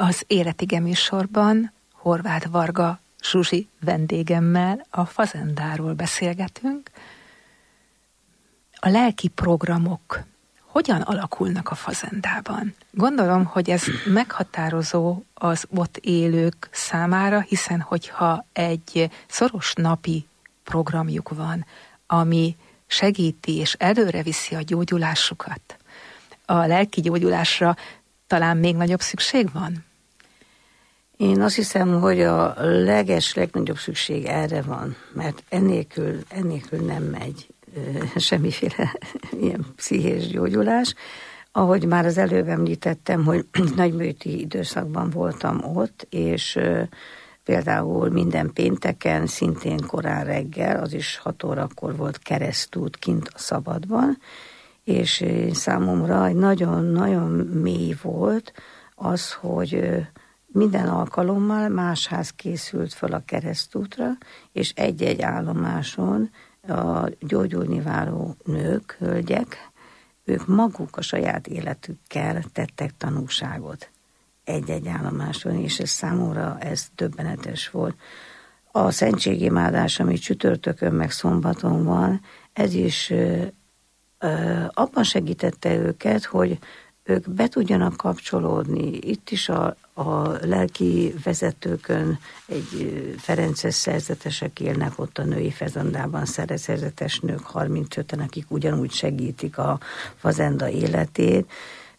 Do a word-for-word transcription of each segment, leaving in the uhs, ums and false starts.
Az Életige műsorban Horváth Varga Zsuzsi vendégemmel a fazendáról beszélgetünk. A lelki programok hogyan alakulnak a fazendában? Gondolom, hogy ez meghatározó az ott élők számára, hiszen hogyha egy szoros napi programjuk van, ami segíti és előre viszi a gyógyulásukat, a lelki gyógyulásra talán még nagyobb szükség van? Én azt hiszem, hogy a leges, legnagyobb szükség erre van, mert ennélkül, ennélkül nem megy semmiféle ilyen pszichés gyógyulás. Ahogy már az előbb említettem, hogy nagyműti időszakban voltam ott, és például minden pénteken, szintén korán reggel, az is hat órakor volt keresztút kint a szabadban, és számomra egy nagyon-nagyon mély volt az, hogy minden alkalommal más ház készült föl a keresztútra, és egy-egy állomáson a gyógyulni váró nők, hölgyek, ők maguk a saját életükkel tettek tanúságot egy-egy állomáson, és ez számomra ez döbbenetes volt. A szentségimádás, ami csütörtökön meg szombaton van, ez is ö, ö, abban segítette őket, hogy ők be tudjanak kapcsolódni. Itt is a, a lelki vezetőkön egy ferences szerzetesek élnek ott a női fazendában, szerzetes nők harmincöten, akik ugyanúgy segítik a fazenda életét,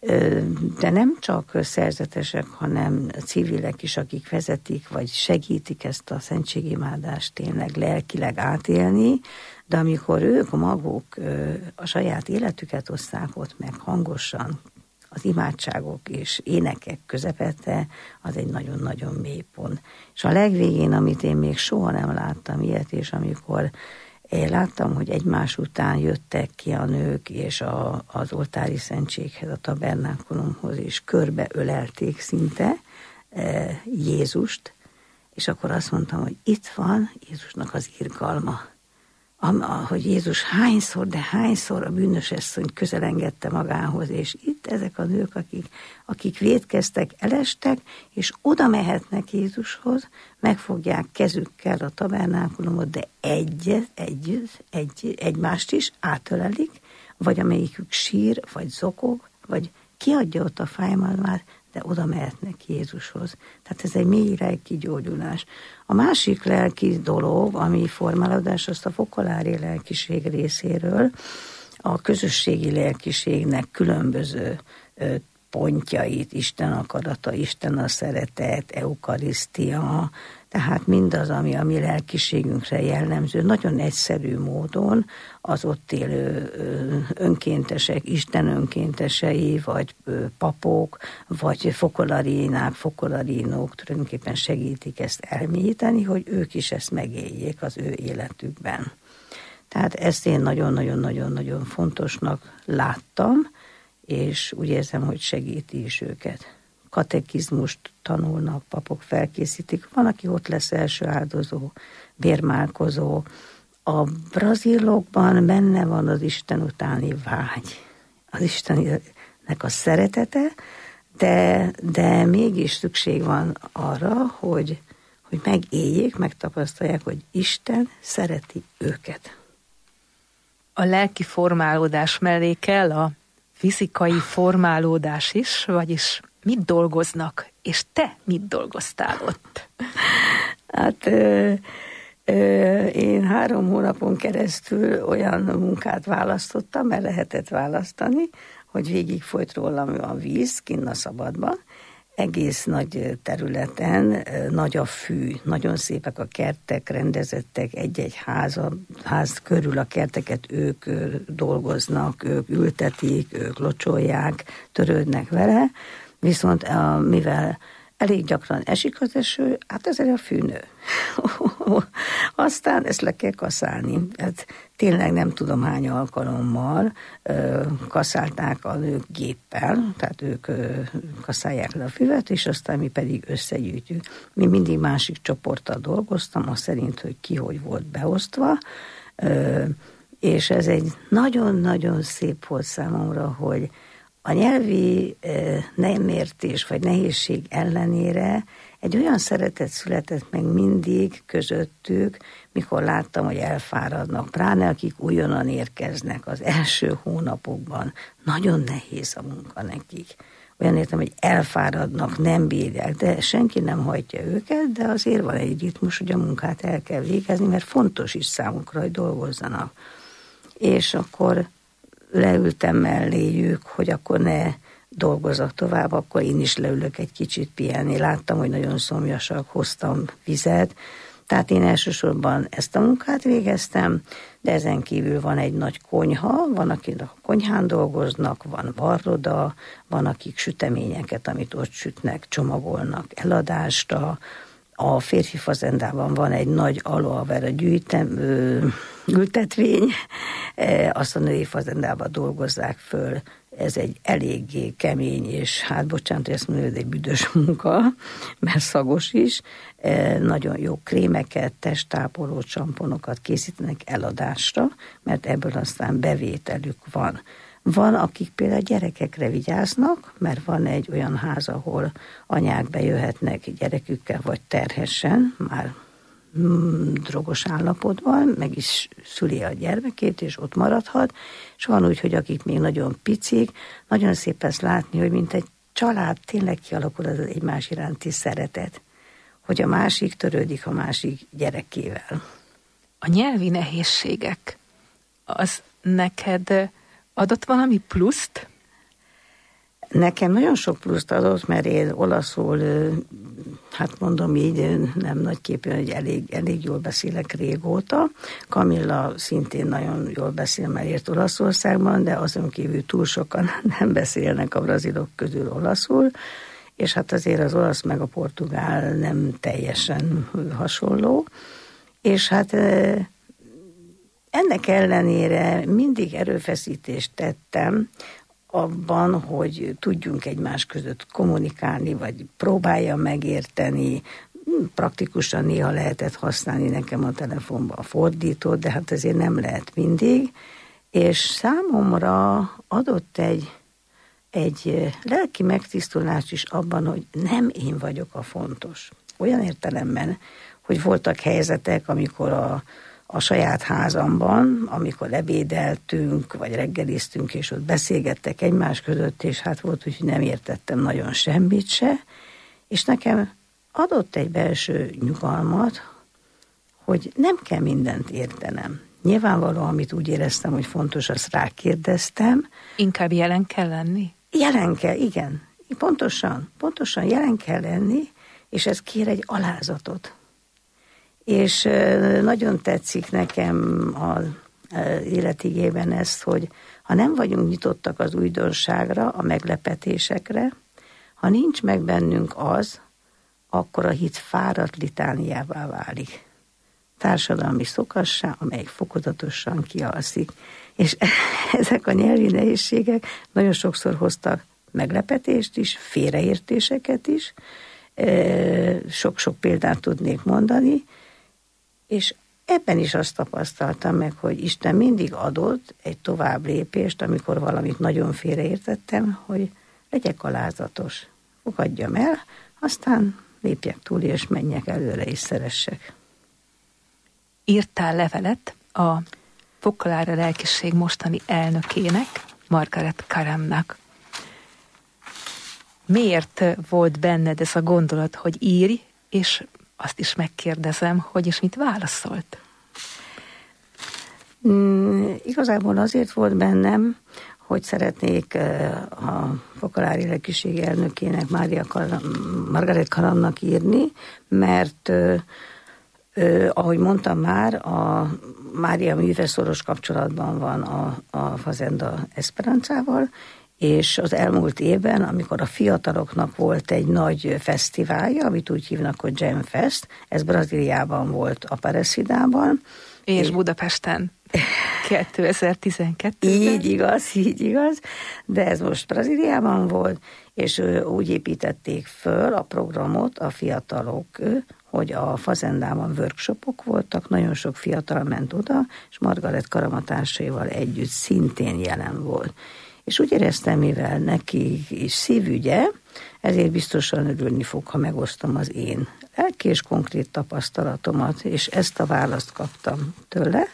de nem csak szerzetesek, hanem civilek is, akik vezetik, vagy segítik ezt a szentségimádást tényleg lelkileg átélni, de amikor ők maguk a saját életüket osszák ott meg hangosan, az imádságok és énekek közepette, az egy nagyon-nagyon mély pont. És a legvégén, amit én még soha nem láttam ilyet, és amikor én láttam, hogy egymás után jöttek ki a nők, és a, az oltári szentséghez, a tabernákulumhoz, és körbe ölelték szinte e, Jézust, és akkor azt mondtam, hogy itt van Jézusnak az irgalma. Hogy Jézus hányszor, de hányszor a bűnös asszony közelengedte magához, és itt ezek a nők, akik, akik vétkeztek, elestek, és oda mehetnek Jézushoz, megfogják kezükkel a tabernákulumot, de egyet, együtt, egy, egymást is átölelik, vagy amelyikük sír, vagy zokog, vagy kiadja ott a fájdalmát, de oda mehetnek Jézushoz. Tehát ez egy mély lelki gyógyulás. A másik lelki dolog, ami formálódás, azt a fokolári lelkiség részéről, a közösségi lelkiségnek különböző pontjait, Isten akarata, Isten a szeretet, eukarisztia, tehát mindaz, ami a mi lelkiségünkre jellemző, nagyon egyszerű módon az ott élő önkéntesek, Isten önkéntesei, vagy papok, vagy fokolarinák, fokolarinók tulajdonképpen segítik ezt elmélyíteni, hogy ők is ezt megéljék az ő életükben. Tehát ezt én nagyon-nagyon-nagyon-nagyon fontosnak láttam, és úgy érzem, hogy segíti is őket. Katekizmust tanulnak, papok felkészítik. Van, aki ott lesz első áldozó, bérmálkozó. A brazilokban benne van az Isten utáni vágy, az Istennek a szeretete, de, de mégis szükség van arra, hogy, hogy megéljék, megtapasztalják, hogy Isten szereti őket. A lelki formálódás mellé kell a fizikai formálódás is, vagyis mit dolgoznak, és te mit dolgoztál ott? Hát ö, ö, én három hónapon keresztül olyan munkát választottam, mert lehetett választani, hogy végig folyt rólam a víz kinn a szabadban, egész nagy területen, nagy a fű, nagyon szépek a kertek, rendezettek, egy-egy ház, ház körül a kerteket ők dolgoznak, ők ültetik, ők locsolják, törődnek vele, viszont mivel elég gyakran esik az eső, hát ezzel a fűnő. Aztán ezt le kell kaszálni. Hát tényleg nem tudom hány alkalommal ö, kaszálták a nők géppel, tehát ők ö, kaszálják le a füvet, és aztán mi pedig összegyűjtjük. Mi mindig másik csoporttal dolgoztam, az szerint, hogy ki hogy volt beosztva, ö, és ez egy nagyon-nagyon szép volt számomra, hogy a nyelvi nem értés vagy nehézség ellenére egy olyan szeretet született meg mindig közöttük, mikor láttam, hogy elfáradnak, pláne akik újonnan érkeznek az első hónapokban. Nagyon nehéz a munka nekik. Olyan értem, hogy elfáradnak, nem bírják, de senki nem hagyja őket, de azért van egy ritmus, hogy a munkát el kell végezni, mert fontos is számukra, hogy dolgozzanak. És akkor leültem melléjük, hogy akkor ne dolgozzak tovább, akkor én is leülök egy kicsit pihenni. Láttam, hogy nagyon szomjasak, hoztam vizet, tehát én elsősorban ezt a munkát végeztem, de ezen kívül van egy nagy konyha, van, akik a konyhán dolgoznak, van varroda, van, akik süteményeket, amit ott sütnek, csomagolnak eladásra. A férfi fazendában van egy nagy aloe vera gyűjtem, ö, ültetvény, e, azt a női fazendában dolgozzák föl. Ez egy eléggé kemény, és hát bocsánat, hogy ezt mondom, hogy egy büdös munka, mert szagos is. E, nagyon jó krémeket, testtápoló csamponokat készítenek eladásra, mert ebből aztán bevételük van. Van, akik például gyerekekre vigyáznak, mert van egy olyan ház, ahol anyák bejöhetnek gyerekükkel, vagy terhesen, már mm, drogos állapotban, meg is szüli a gyermekét, és ott maradhat, és van úgy, hogy akik még nagyon picik, nagyon szép ezt látni, hogy mint egy család tényleg kialakul az egymás iránti szeretet, hogy a másik törődik a másik gyerekével. A nyelvi nehézségek, az neked adott valami pluszt? Nekem nagyon sok pluszt adott, mert én olaszul, hát mondom így, nem nagyképpen, hogy elég, elég jól beszélek régóta. Kamilla szintén nagyon jól beszél, mert ért Olaszországban, de azon kívül túl sokan nem beszélnek a brazilok közül olaszul, és hát azért az olasz meg a portugál nem teljesen hasonló. És hát ennek ellenére mindig erőfeszítést tettem abban, hogy tudjunk egymás között kommunikálni, vagy próbálja megérteni. Praktikusan néha lehetett használni nekem a telefonban a fordítót, de hát azért nem lehet mindig. És számomra adott egy, egy lelki megtisztulás is abban, hogy nem én vagyok a fontos. Olyan értelemben, hogy voltak helyzetek, amikor a a saját házamban, amikor ebédeltünk, vagy reggeliztünk, és ott beszélgettek egymás között, és hát volt, hogy nem értettem nagyon semmit se, és nekem adott egy belső nyugalmat, hogy nem kell mindent értenem. Nyilvánvalóan, amit úgy éreztem, hogy fontos, azt rákérdeztem. Inkább jelen kell lenni? Jelen kell, igen. Pontosan, pontosan jelen kell lenni, és ez kér egy alázatot. És nagyon tetszik nekem az életigében ezt, hogy ha nem vagyunk nyitottak az újdonságra, a meglepetésekre, ha nincs meg bennünk az, akkor a hit fáradt litániává válik. Társadalmi szokassá, amelyik fokozatosan kialszik. És ezek a nyelvi nehézségek nagyon sokszor hoztak meglepetést is, félreértéseket is. Sok-sok példát tudnék mondani, és ebben is azt tapasztaltam meg, hogy Isten mindig adott egy tovább lépést, amikor valamit nagyon félreértettem, hogy legyek alázatos, fogadjam el, aztán lépjek túl, és menjek előre, és szeressek. Írtál levelet a Fokolári Lelkiség mostani elnökének, Margaret Karamnak. Miért volt benned ez a gondolat, hogy írj, és azt is megkérdezem, hogy és mit válaszolt? Mm, igazából azért volt bennem, hogy szeretnék a Fokolári Lelkiség elnökének, Mária Karam, Margaret Karamnak írni, mert Ö, ahogy mondtam már, a Mária műve szoros kapcsolatban van a, a Fazenda Esperanzával, és az elmúlt évben, amikor a fiataloknak volt egy nagy fesztiválja, amit úgy hívnak, hogy Jam Fest, ez Brazíliában volt, Aparecidában. És, és Budapesten kétezer-tizenkettőben. Így igaz, így igaz, de ez most Brazíliában volt, és úgy építették föl a programot a fiatalok, hogy a Fazendában workshopok voltak, nagyon sok fiatal ment oda, és Margaret Karam társaival együtt szintén jelen volt. És úgy éreztem, mivel neki is szívügye, ezért biztosan örülni fog, ha megosztom az én lelki és konkrét tapasztalatomat, és ezt a választ kaptam tőle.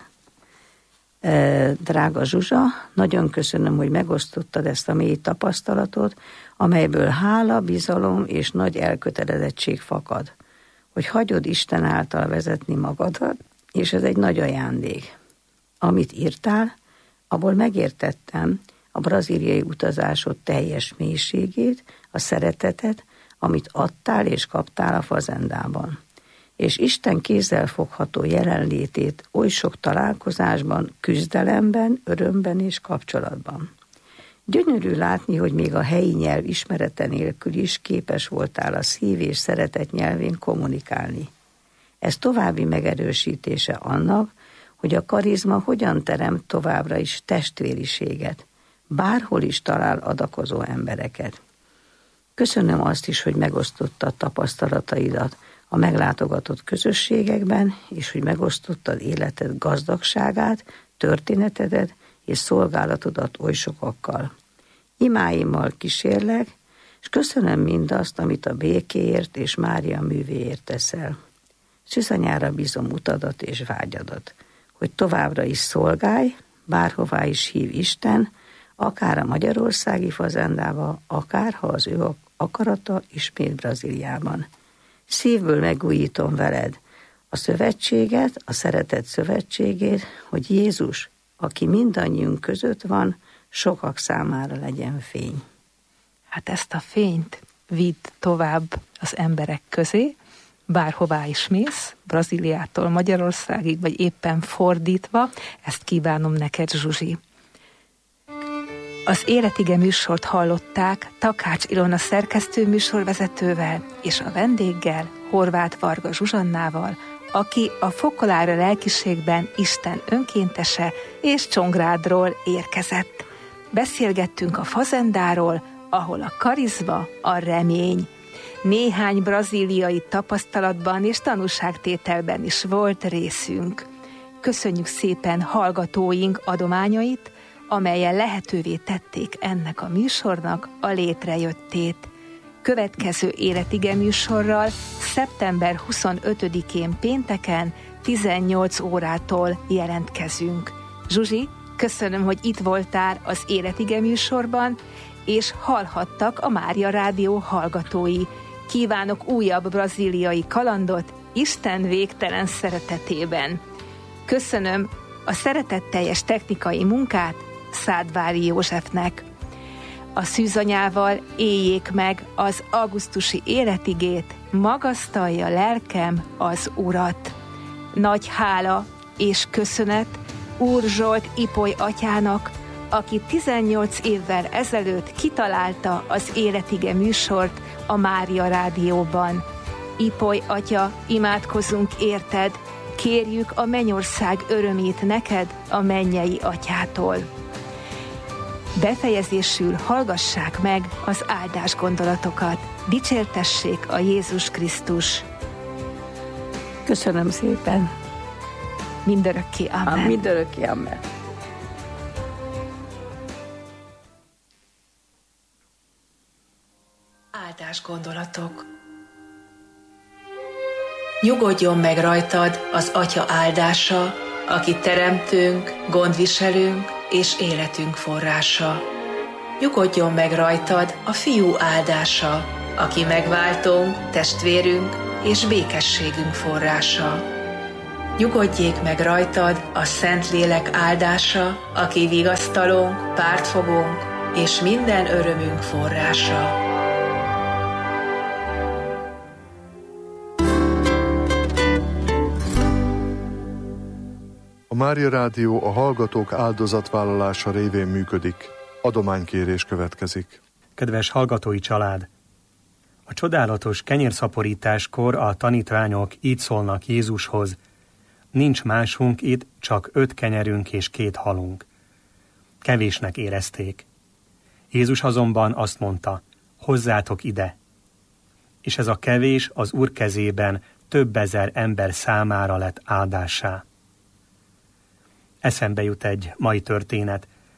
Drága Zsuzsa, nagyon köszönöm, hogy megosztottad ezt a mély tapasztalatot, amelyből hála, bizalom és nagy elkötelezettség fakad, hogy hagyod Isten által vezetni magadat, és ez egy nagy ajándék. Amit írtál, abból megértettem a brazíliai utazásod teljes mélységét, a szeretetet, amit adtál és kaptál a fazendában. És Isten kézzelfogható jelenlétét oly sok találkozásban, küzdelemben, örömben és kapcsolatban. Gyönyörű látni, hogy még a helyi nyelv ismerete nélkül is képes voltál a szív és szeretet nyelvén kommunikálni. Ez további megerősítése annak, hogy a karizma hogyan teremt továbbra is testvériséget, bárhol is talál adakozó embereket. Köszönöm azt is, hogy megosztottad tapasztalataidat a meglátogatott közösségekben, és hogy megosztottad életed gazdagságát, történetedet és szolgálatodat oly sokakkal. Imáimmal kísérlek, és köszönöm mindazt, amit a békéért és Mária művéért teszel. Szűzanyára bízom utadat és vágyadat, hogy továbbra is szolgálj, bárhová is hív Isten, akár a magyarországi fazendába, akár ha az ő akarata ismét Brazíliában. Szívből megújítom veled a szövetséget, a szeretet szövetségét, hogy Jézus, aki mindannyiunk között van, sokak számára legyen fény. Hát ezt a fényt vidd tovább az emberek közé, bárhová is mész, Brazíliától Magyarországig, vagy éppen fordítva, ezt kívánom neked, Zsuzsi. Az Életige műsort hallották Takács Ilona szerkesztő műsorvezetővel és a vendéggel, Horváth Varga Zsuzsannával, aki a Fokolára lelkiségben Isten önkéntese és Csongrádról érkezett. Beszélgettünk a fazendáról, ahol a karizma a remény. Néhány brazíliai tapasztalatban és tanúságtételben is volt részünk. Köszönjük szépen hallgatóink adományait, amelyen lehetővé tették ennek a műsornak a létrejöttét. Következő Életige műsorral szeptember huszonötödikén pénteken tizennyolc órától jelentkezünk. Zsuzsi, köszönöm, hogy itt voltál az Életige műsorban, és hallhattak a Mária Rádió hallgatói. Kívánok újabb brazíliai kalandot Isten végtelen szeretetében. Köszönöm a szeretetteljes technikai munkát Szádvári Józsefnek. A szűzanyával éljék meg az augusztusi életigét, magasztalja lelkem az Urat. Nagy hála és köszönet Úr Zsolt Ipoly atyának, aki tizennyolc évvel ezelőtt kitalálta az Életige műsort a Mária Rádióban. Ipoly atya, imádkozunk érted, kérjük a mennyország örömét neked a mennyei atyától. Befejezésül hallgassák meg az áldás gondolatokat. Dicsértessék a Jézus Krisztus. Köszönöm szépen. Mindörökké amen. Mindörökké amen. Áldás gondolatok. Nyugodjon meg rajtad az Atya áldása, aki teremtőnk, gondviselőnk és életünk forrása. Nyugodjon meg rajtad a Fiú áldása, aki megváltónk, testvérünk és békességünk forrása. Nyugodjék meg rajtad a Szentlélek áldása, aki vigasztalónk, pártfogónk és minden örömünk forrása. A Mária Rádió a hallgatók áldozatvállalása révén működik. Adománykérés következik. Kedves hallgatói család! A csodálatos kenyérszaporításkor a tanítványok így szólnak Jézushoz: nincs másunk itt, csak öt kenyerünk és két halunk. Kevésnek érezték. Jézus azonban azt mondta: hozzátok ide. És ez a kevés az Úr kezében több ezer ember számára lett áldássá. Eszembe jut egy mai történet.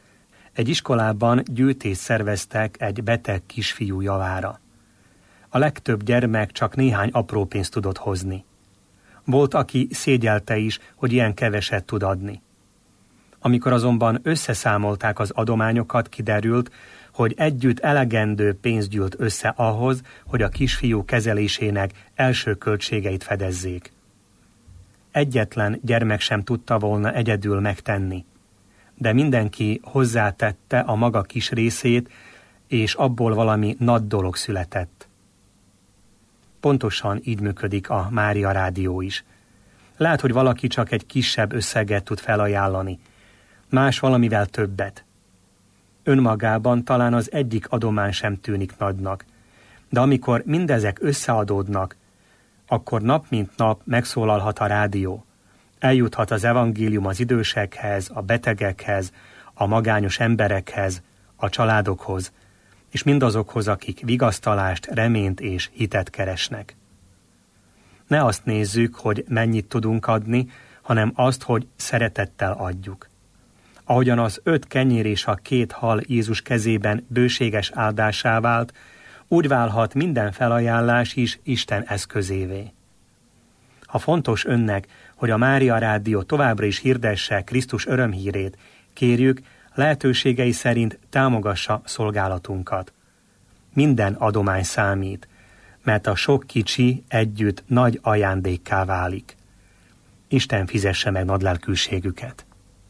Egy iskolában gyűjtést szerveztek egy beteg kisfiú javára. A legtöbb gyermek csak néhány apró pénzt tudott hozni. Volt, aki szégyelte is, hogy ilyen keveset tud adni. Amikor azonban összeszámolták az adományokat, kiderült, hogy együtt elegendő pénz gyűlt össze ahhoz, hogy a kisfiú kezelésének első költségeit fedezzék. Egyetlen gyermek sem tudta volna egyedül megtenni, de mindenki hozzátette a maga kis részét, és abból valami nagy dolog született. Pontosan így működik a Mária Rádió is. Lehet, hogy valaki csak egy kisebb összeget tud felajánlani, más valamivel többet. Önmagában talán az egyik adomány sem tűnik nagynak, de amikor mindezek összeadódnak, akkor nap mint nap megszólalhat a rádió. Eljuthat az evangélium az idősekhez, a betegekhez, a magányos emberekhez, a családokhoz, és mindazokhoz, akik vigasztalást, reményt és hitet keresnek. Ne azt nézzük, hogy mennyit tudunk adni, hanem azt, hogy szeretettel adjuk. Ahogyan az öt kenyér és a két hal Jézus kezében bőséges áldásá vált, úgy válhat minden felajánlás is Isten eszközévé. Ha fontos önnek, hogy a Mária Rádió továbbra is hirdesse Krisztus örömhírét, kérjük, lehetőségei szerint támogassa szolgálatunkat. Minden adomány számít, mert a sok kicsi együtt nagy ajándékká válik. Isten fizesse meg nagylelkűségüket.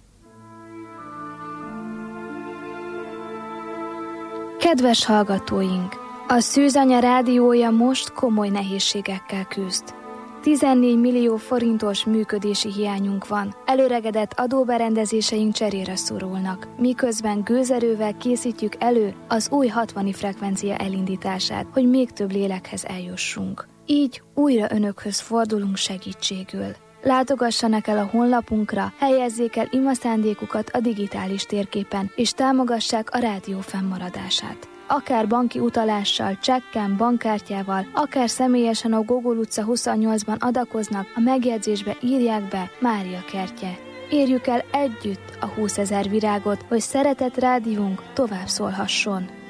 Kedves hallgatóink! A Szűzanya rádiója most komoly nehézségekkel küzd. tizennégy millió forintos működési hiányunk van, előregedett adóberendezéseink cserére szorulnak, miközben gőzerővel készítjük elő az új hatvani frekvencia elindítását, hogy még több lélekhez eljussunk. Így újra önökhöz fordulunk segítségül. Látogassanak el a honlapunkra, helyezzék el imaszándékukat a digitális térképen, és támogassák a rádió fennmaradását. Akár banki utalással, csekken, bankkártyával, akár személyesen a Gogol utca huszonnyolcban adakoznak, a megjegyzésbe írják be Mária kertje. Érjük el együtt a húszezer virágot, hogy szeretett rádiónk tovább szólhasson.